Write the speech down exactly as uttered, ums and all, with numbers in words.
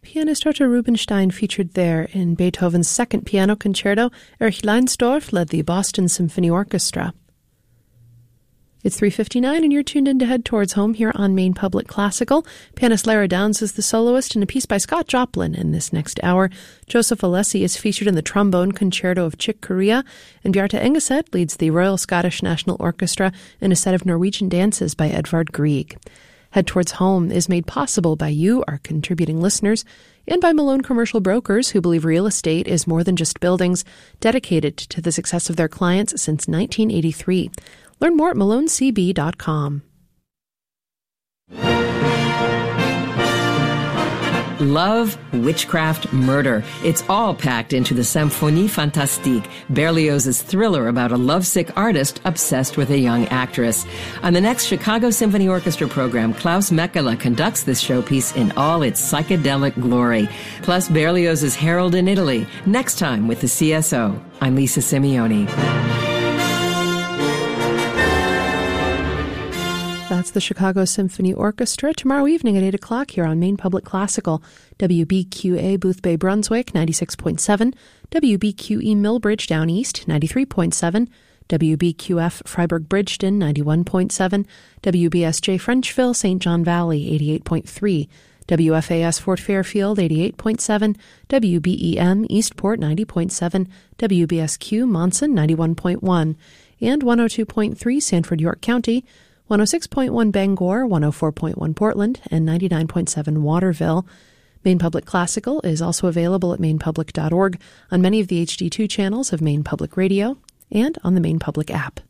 Pianist Otto Rubinstein featured there in Beethoven's second piano concerto. Erich Leinsdorf led the Boston Symphony Orchestra. It's three fifty-nine and you're tuned in to Head Towards Home here on Maine Public Classical. Pianist Lara Downs is the soloist in a piece by Scott Joplin in this next hour. Joseph Alessi is featured in the trombone concerto of Chick Corea, and Bjarte Engeset leads the Royal Scottish National Orchestra in a set of Norwegian dances by Edvard Grieg. Head Towards Home is made possible by you, our contributing listeners, and by Malone Commercial Brokers, who believe real estate is more than just buildings, dedicated to the success of their clients since nineteen eighty-three. Learn more at malone c b dot com. Love, witchcraft, murder. It's all packed into the Symphonie Fantastique, Berlioz's thriller about a lovesick artist obsessed with a young actress. On the next Chicago Symphony Orchestra program, Klaus Mekela conducts this showpiece in all its psychedelic glory. Plus Berlioz's Harold in Italy, next time with the C S O. I'm Lisa Simeone. That's the Chicago Symphony Orchestra tomorrow evening at eight o'clock here on Maine Public Classical. W B Q A Boothbay Brunswick, ninety-six point seven. W B Q E Millbridge Down East, ninety-three point seven. W B Q F Freiburg Bridgeton, ninety-one point seven. W B S J Frenchville, Saint John Valley, eighty-eight point three. W F A S Fort Fairfield, eighty-eight point seven. W B E M Eastport, ninety point seven. W B S Q Monson, ninety-one point one. And one oh two point three Sanford, York County, one oh six point one Bangor, one oh four point one Portland, and ninety-nine point seven Waterville. Maine Public Classical is also available at maine public dot org, on many of the H D two channels of Maine Public Radio, and on the Maine Public app.